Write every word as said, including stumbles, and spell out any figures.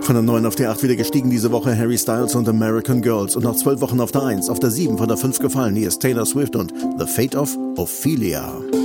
Von der neun auf die acht wieder gestiegen diese Woche Harry Styles und American Girls. Und nach zwölf Wochen auf der eins, auf der sieben von der fünf gefallen. Hier ist Taylor Swift und The Fate of Ophelia.